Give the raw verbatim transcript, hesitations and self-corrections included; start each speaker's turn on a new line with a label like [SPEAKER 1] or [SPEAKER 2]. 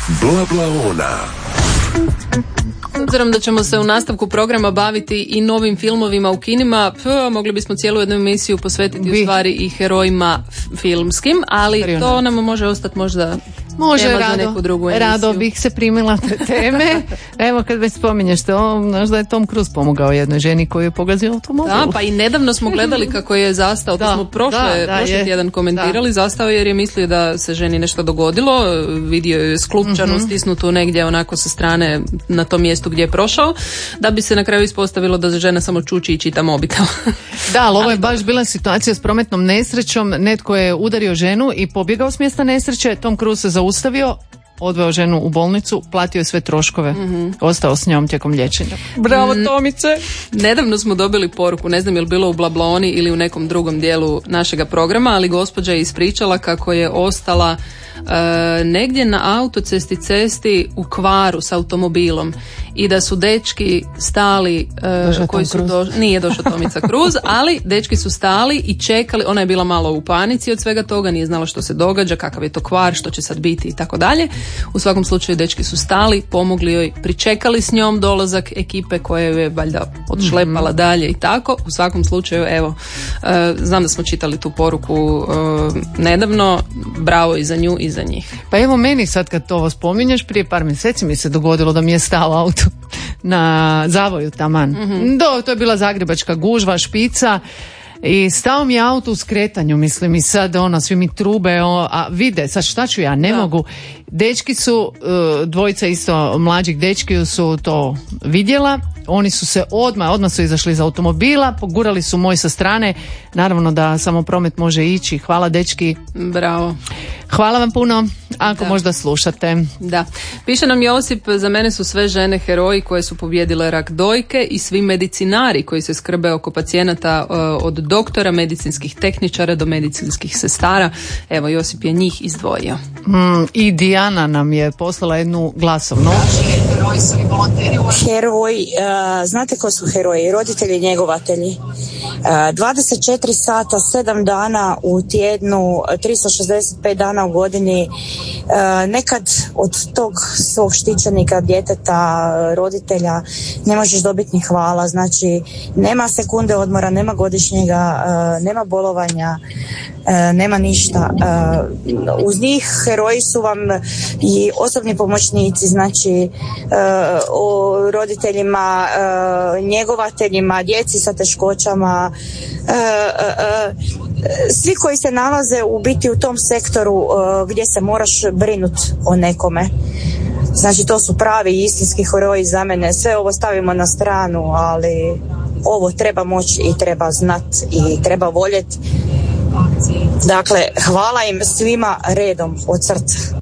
[SPEAKER 1] Blablaona.
[SPEAKER 2] S obzirom da ćemo se u nastavku programa baviti i novim filmovima u kinima, p, mogli bismo cijelu jednu emisiju posvetiti
[SPEAKER 3] Bi.
[SPEAKER 2] u stvari i herojima f- filmskim, ali
[SPEAKER 3] Prije
[SPEAKER 2] to
[SPEAKER 3] ne.
[SPEAKER 2] nam može ostati možda
[SPEAKER 3] Može,
[SPEAKER 2] tema za
[SPEAKER 3] rado,
[SPEAKER 2] neku drugu emisiju.
[SPEAKER 3] rado bih se primila te teme. Evo kad već spominješ to, znaš da je Tom Cruise pomogao jednoj ženi koju je pogazio automobil.
[SPEAKER 2] Da, pa i nedavno smo gledali kako je zastao, to
[SPEAKER 3] Da,
[SPEAKER 2] smo prošle,
[SPEAKER 3] da, da,
[SPEAKER 2] prošli
[SPEAKER 3] je.
[SPEAKER 2] tjedan komentirali, zastao jer je mislio da se ženi nešto dogodilo, vidio je sklupčanu
[SPEAKER 3] Mhm.
[SPEAKER 2] stisnutu negdje onako sa strane na tom mjestu gdje je prošao, da bi se na kraju ispostavilo da žena samo čuči i čita mobitel.
[SPEAKER 3] Da, ali ovo je baš bila situacija s prometnom nesrećom. Netko je udario ženu i pobjegao s mjesta nesreće. Tom Cruise se zaustavio, odveo ženu u bolnicu, platio je sve troškove. Ostao s njom tijekom liječenja. Bravo, Tomice!
[SPEAKER 2] Nedavno smo dobili poruku, ne znam je li bilo u Blablaoni ili u nekom drugom dijelu našega programa, ali gospođa je ispričala kako je ostala e, negdje na autocesti cesti u kvaru s automobilom i da su dečki stali e,
[SPEAKER 3] Došao
[SPEAKER 2] koji
[SPEAKER 3] Tom
[SPEAKER 2] su
[SPEAKER 3] Cruise.
[SPEAKER 2] do, nije došao Tomica Cruz, ali dečki su stali i čekali, ona je bila malo u panici od svega toga, nije znala što se događa, kakav je to kvar, što će sad biti i tako dalje. U svakom slučaju dečki su stali, pomogli joj, pričekali s njom dolazak ekipe koja ju je valjda odšlepala
[SPEAKER 3] Mhm.
[SPEAKER 2] dalje i tako. U svakom slučaju, evo, e, znam da smo čitali tu poruku e, nedavno, bravo i za nju i za njih.
[SPEAKER 3] Pa evo meni sad kad to ovo spominješ, prije par mjeseci mi se dogodilo da mi je stao auto na zavoju taman.
[SPEAKER 2] Mhm.
[SPEAKER 3] Do, to je bila zagrebačka gužva, špica i stao mi je auto u skretanju, mislim, i sad ono, svi mi trube, o, a vide, sad šta ću ja, ne
[SPEAKER 2] Da.
[SPEAKER 3] mogu. Dečki su, e, dvojica isto mlađih dečki su to vidjela, oni su se odmah, odmah su izašli iz automobila, pogurali su moj sa strane, naravno da samo promet može ići, hvala dečki.
[SPEAKER 2] Bravo.
[SPEAKER 3] Hvala vam puno, ako
[SPEAKER 2] Da.
[SPEAKER 3] možda slušate.
[SPEAKER 2] Da. Piše nam Josip, za mene su sve žene heroji koje su pobijedile rak dojke i svi medicinari koji se skrbe oko pacijenata e, od doktora, medicinskih tehničara do medicinskih sestara. Evo, Josip je njih izdvojio.
[SPEAKER 3] Mm, I Dijana nam je poslala jednu glasovnu.
[SPEAKER 4] Heroji, uh, znate ko su heroji? Roditelji, njegovatelji. Uh, dvadeset četiri sata, sedam dana u tjednu, tristo šezdeset pet dana u godini. Uh, nekad od tog svog štićenika, djeteta, roditelja ne možeš dobiti ni hvala. Znači, nema sekunde odmora, nema godišnjega, uh, nema bolovanja, uh, nema ništa. Uh, uz njih heroji su vam i osobni pomoćnici, znači uh, o roditeljima, uh, njegovateljima, djeci sa teškoćama, uh, uh, uh, svi koji se nalaze u biti u tom sektoru uh, gdje se moraš brinut o nekome. Znači to su pravi i istinski heroji za mene. Sve ovo stavimo na stranu, ali ovo treba moći i treba znat i treba voljeti. Dakle, hvala im svima redom od srca.